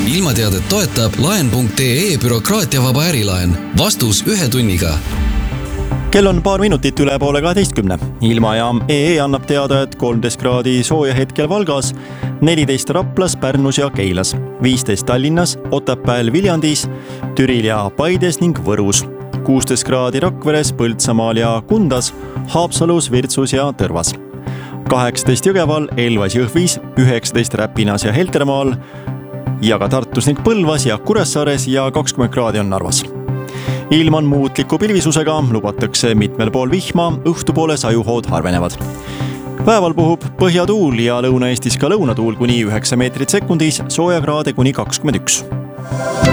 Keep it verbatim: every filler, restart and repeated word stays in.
ilmateadet toetab laen punkt ee bürokraatiavaba ärilaen. Vastus ühe tunniga. Kell on paar minutit üle poole kaheteistkümne. Ilmajaam E E annab teada, et kolmteist kraadi sooja hetkel Valgas, neliteist Raplas, Pärnus ja Keilas, viisteist Tallinnas, Otepääl, Viljandis, Türil ja Paides ning Võrus, kuusteist kraadi Rakveres, Põltsamaal ja Kundas, Haapsalus, Virtsus ja Tõrvas, kaheksateist Jõgeval, Elvas, Jõhvis, üheksateist Räpinas ja Heltermaal ja ka Tartus ning Põlvas ja Kuressaares ja kakskümmend kraadi on Narvas. Ilm on muutliku pilvisusega, lubatakse mitmel pool vihma, õhtupoole sajuhood harvenevad. Päeval puhub põhjatuul ja Lõuna-Eestis ka lõunatuul kuni üheksa meetrit sekundis, soojakraade kuni kakskümmend üks.